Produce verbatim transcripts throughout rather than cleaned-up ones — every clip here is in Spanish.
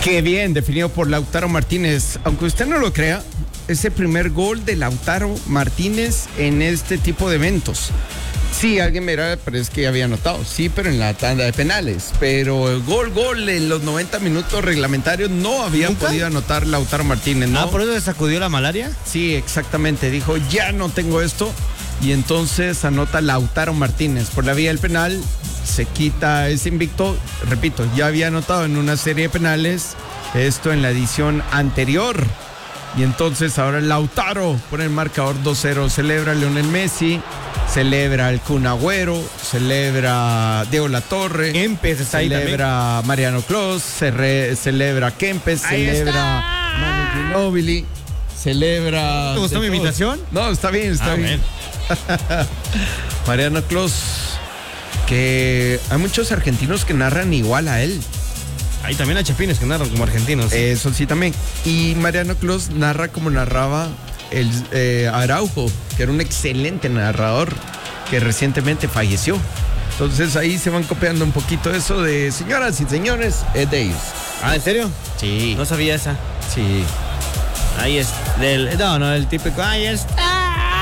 Qué bien, definido por Lautaro Martínez. Aunque usted no lo crea, es el primer gol de Lautaro Martínez en este tipo de eventos. Sí, alguien me dirá, pero es que ya había anotado. Sí, pero en la tanda de penales. Pero el gol, gol en los noventa minutos reglamentarios no había ¿Nunca? podido anotar Lautaro Martínez, ¿no? Ah, ¿por eso le sacudió la malaria? Sí, exactamente. Dijo, ya no tengo esto. Y entonces anota Lautaro Martínez. Por la vía del penal, se quita ese invicto. Repito, ya había anotado en una serie de penales. Esto en la edición anterior. Y entonces ahora Lautaro pone el marcador dos cero. Celebra Lionel Messi. Celebra el Kun Agüero. Celebra Diego Latorre. Kempes está ahí también. Celebra Mariano Clos. Ce celebra Kempes. Ahí celebra está. Manu Ginóbili. Celebra. ¿Te gustó mi invitación? No, está bien, está ah, bien. Mariano Clos, que hay muchos argentinos que narran igual a él. Hay también a chapines que narran como argentinos. Eso sí también. Y Mariano Clos narra como narraba el eh, Araujo, que era un excelente narrador que recientemente falleció. Entonces ahí se van copiando un poquito eso de señoras y señores, es de ellos. Ah, ¿en serio? Sí. No sabía esa. Sí. Ahí es. Del, no, no, el típico. Ahí está.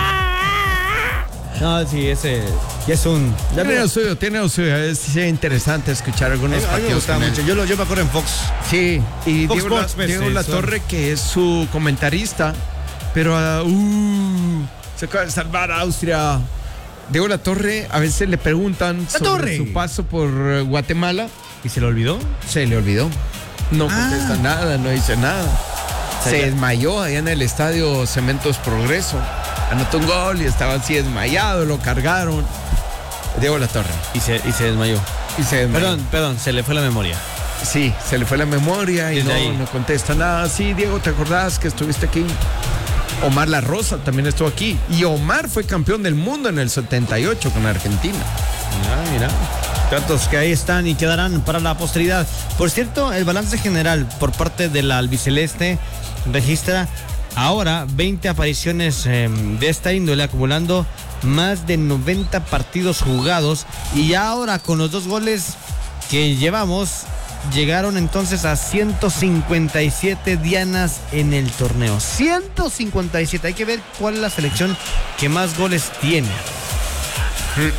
No, sí, ese ya es un... Ya tiene me... lo suyo, tiene lo suyo. Es sí, escuchar algunos a mí, partidos. A mí me mucho. Yo, lo, yo me acuerdo en Fox. Sí, y Fox Diego, Fox, La, Diego sí, Latorre, que es su comentarista, pero uh, uh, se acaba de salvar a Austria. Diego Latorre, a veces le preguntan La sobre Torre. su paso por uh, Guatemala. ¿Y se le olvidó? Se le olvidó. No ah. contesta nada, no dice nada. Se ya. desmayó allá en el estadio Cementos Progreso. Anotó un gol y estaba así desmayado, lo cargaron. Diego Latorre. Y se, y se desmayó. Y se desmayó. Perdón, perdón, se le fue la memoria. Sí, se le fue la memoria y no, no contesta nada. Sí, Diego, ¿te acordás que estuviste aquí? Omar La Rosa también estuvo aquí. Y Omar fue campeón del mundo en el setenta y ocho con Argentina. Mira, mira. Datos que ahí están y quedarán para la posteridad. Por cierto, el balance general por parte de la albiceleste registra ahora veinte apariciones eh, de esta índole, acumulando más de noventa partidos jugados. Y ahora con los dos goles que llevamos, llegaron entonces a ciento cincuenta y siete dianas en el torneo. ciento cincuenta y siete. Hay que ver cuál es la selección que más goles tiene. Mm.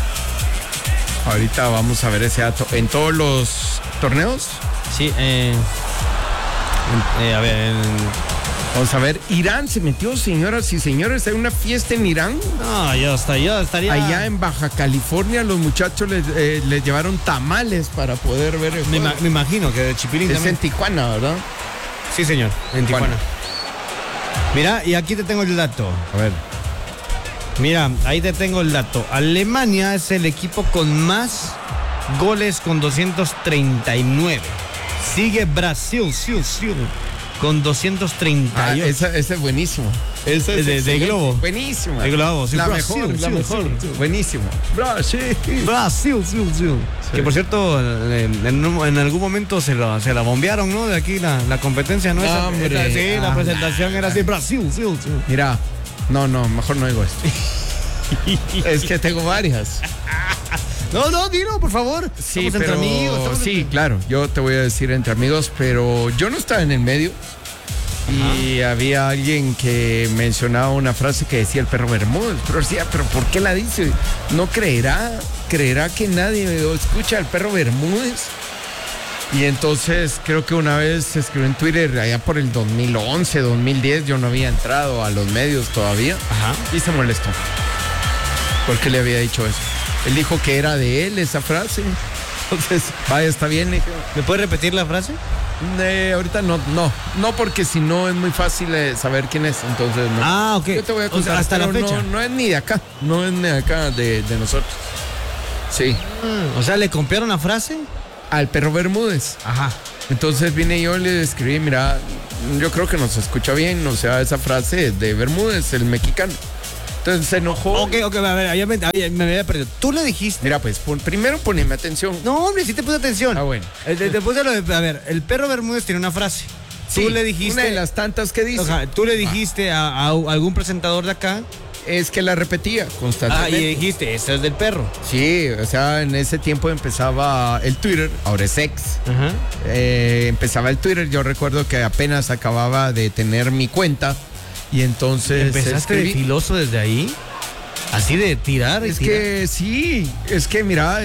Ahorita vamos a ver ese dato. ¿En todos los torneos? Sí, eh, eh, a ver... En... Vamos a ver, Irán se metió, señoras y señores, hay una fiesta en Irán. No, yo, está, yo estaría... Allá en Baja California los muchachos les, eh, les llevaron tamales para poder ver el me, juego. me imagino que de Chipilín es también. en Tijuana, ¿verdad? Sí, señor, en Tijuana. Tijuana. Mira, y aquí te tengo el dato. A ver. Mira, ahí te tengo el dato. Alemania es el equipo con más goles con doscientos treinta y nueve. Sigue Brasil, sí, sí, con doscientos treinta y ocho. Ah, esa, ese es buenísimo. Ese es de, de Globo. Buenísimo. De Globo, sí. La Brasil, mejor, la sí, mejor. sí. Buenísimo. Brasil. Brasil, sí, sí. Sí. Que por cierto, en, en, en algún momento se, lo, se la bombearon, ¿no? De aquí la, la competencia, ¿no? Esa, Hombre. esa, sí, ah, la presentación era así, Brasil, sí, sí. Mira, no, no, mejor no digo esto. Es que tengo varias. No, no, dilo, por favor. Sí, estamos pero, entre amigos. Estamos sí, entre... claro, yo te voy a decir entre amigos, pero yo no estaba en el medio. Y Ajá. había alguien que mencionaba una frase que decía el perro Bermúdez, pero decía, pero ¿por qué la dice? ¿No creerá, creerá que nadie escucha al perro Bermúdez? Y entonces creo que una vez se escribió en Twitter, allá por el dos mil once, dos mil diez, yo no había entrado a los medios todavía. Ajá. Y se molestó. ¿Por qué le había dicho eso? Él dijo que era de él esa frase. Entonces, vaya, está bien. Hijo. ¿Me puedes repetir la frase? Eh, ahorita no, no, no, porque si no es muy fácil eh, saber quién es, entonces no. Ah, ok. Yo te voy a contar, o sea, hasta la fecha. No, no es ni de acá, no es ni de acá de, de nosotros. Sí. Ah, o sea, ¿le copiaron la frase? Al perro Bermúdez. Ajá. Entonces vine yo y le escribí, mira, yo creo que nos escucha bien, o sea, esa frase de Bermúdez, el mexicano. Entonces se enojó. Ok, ok, a ver, ya me, ya me había perdido. Tú le dijiste. Mira, pues, pon, primero poneme atención. No, hombre, sí te puse atención. Ah, bueno. Eh, después de lo de, a ver, el perro Bermúdez tiene una frase. Sí, tú le dijiste. Una de las tantas que dice. O sea, tú le dijiste a, a algún presentador de acá Es que la repetía Ah, constantemente. y dijiste, ese es del perro. Sí, o sea, en ese tiempo empezaba el Twitter, ahora es X. Ajá. Eh, empezaba el Twitter, yo recuerdo que apenas acababa de tener mi cuenta y entonces ¿Empezaste de escribí. filoso desde ahí? Así de tirar y Es tirar. que sí, es que mira,